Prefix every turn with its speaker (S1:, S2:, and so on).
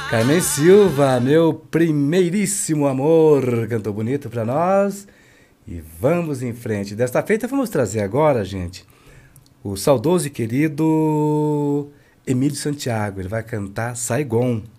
S1: Carmen Silva, meu primeiríssimo amor, cantou bonito pra nós. E vamos em frente. Desta feita vamos trazer agora, gente, o saudoso e querido Emílio Santiago. Ele vai cantar Saigon.